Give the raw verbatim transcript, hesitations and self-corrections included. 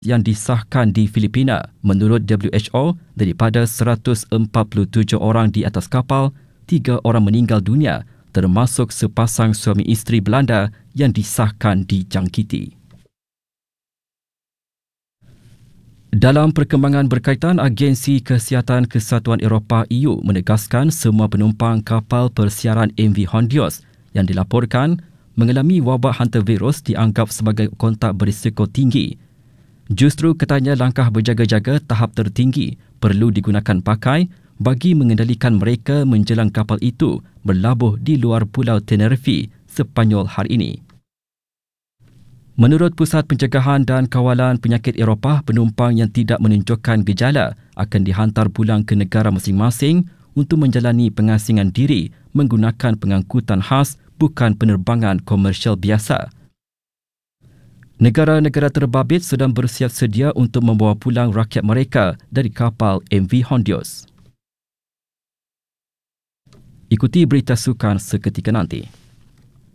yang disahkan di Filipina. Menurut W H O, daripada seratus empat puluh tujuh orang di atas kapal, tiga orang meninggal dunia, termasuk sepasang suami isteri Belanda yang disahkan dijangkiti. Dalam perkembangan berkaitan, Agensi Kesihatan Kesatuan Eropah E U menegaskan semua penumpang kapal persiaran M V Hondios yang dilaporkan mengalami wabak hantavirus dianggap sebagai kontak berisiko tinggi. Justru katanya langkah berjaga-jaga tahap tertinggi perlu digunakan pakai bagi mengendalikan mereka menjelang kapal itu berlabuh di luar Pulau Tenerife Sepanyol hari ini. Menurut Pusat Pencegahan dan Kawalan Penyakit Eropah, penumpang yang tidak menunjukkan gejala akan dihantar pulang ke negara masing-masing untuk menjalani pengasingan diri menggunakan pengangkutan khas bukan penerbangan komersial biasa. Negara-negara terbabit sedang bersiap sedia untuk membawa pulang rakyat mereka dari kapal M V Hondios. Ikuti berita sukan seketika nanti.